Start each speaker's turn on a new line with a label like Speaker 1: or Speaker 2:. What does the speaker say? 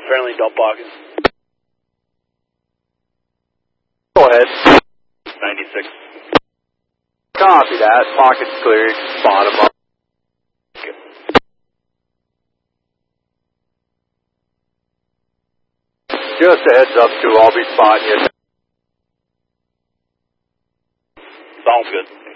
Speaker 1: Friendly dump pockets.
Speaker 2: Go ahead.
Speaker 1: 96.
Speaker 2: Copy that. Pocket's cleared. Bottom up. Just a heads up, too. I'll be spotting you.
Speaker 1: Sounds good.